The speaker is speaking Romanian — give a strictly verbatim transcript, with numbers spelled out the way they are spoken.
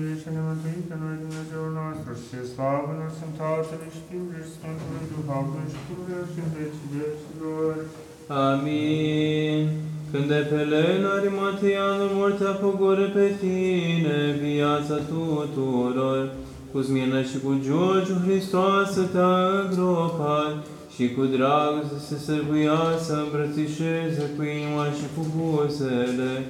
Și ne mântuim pe noi Dumnezeul nostru și slavă noi sunt Tatălui și Fiului și Sfântului Duhului și pururea și în vecii vecilor. Amin. Când de pe Lena Arimateanul mortea pogoră pe tine, viața tuturor, cu smină și cu Giurgiu Hristoasă te-a îngropat și cu dragoste se sărbuia să îmbrățișeze cu inima și cu buzele